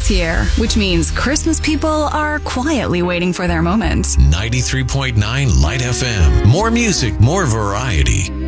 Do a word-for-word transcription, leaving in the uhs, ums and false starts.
here, which means Christmas people are quietly waiting for their moment. ninety-three point nine Light F M. More music, more variety.